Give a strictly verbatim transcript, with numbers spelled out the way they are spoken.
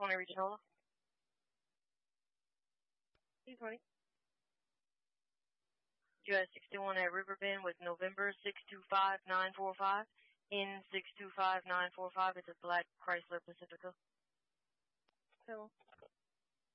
twenty Regional. T twenty. U S sixty-one at Riverbend with November six two five nine four five. In six two five nine four five, it's a black Chrysler Pacifica. So.